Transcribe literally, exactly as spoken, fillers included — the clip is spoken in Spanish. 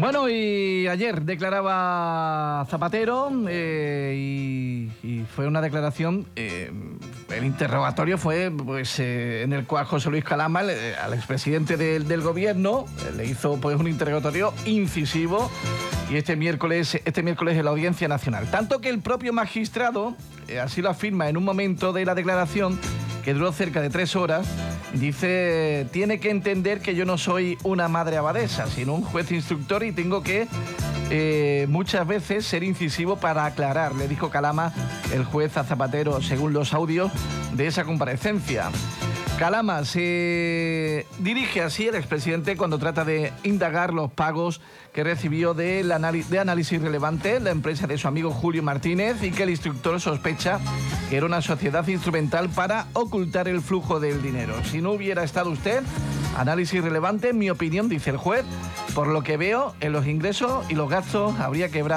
Bueno, y ayer declaraba Zapatero eh, y, y fue una declaración, eh, el interrogatorio fue pues eh, en el cual José Luis Calama, eh, al expresidente del, del gobierno, eh, le hizo pues un interrogatorio incisivo y este miércoles, este miércoles en la Audiencia Nacional. Tanto que el propio magistrado, eh, así lo afirma en un momento de la declaración, que duró cerca de tres horas, dice, tiene que entender que yo no soy una madre abadesa, sino un juez instructor y tengo que eh, muchas veces ser incisivo para aclarar, le dijo Calama, el juez a Zapatero, según los audios de esa comparecencia. Calama se dirige así el expresidente cuando trata de indagar los pagos que recibió de, el análisis, de Análisis Relevante, la empresa de su amigo Julio Martínez, y que el instructor sospecha que era una sociedad instrumental para ocultar el flujo del dinero. Si no hubiera estado usted, Análisis Relevante, en mi opinión, dice el juez, por lo que veo, en los ingresos y los gastos habría quebrado